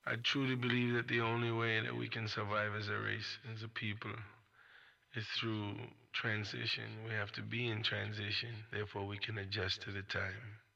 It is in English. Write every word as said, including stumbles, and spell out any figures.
I truly believe that the only way that we can survive as a race, as a people, is through transition. We have to be in transition, therefore we can adjust to the time.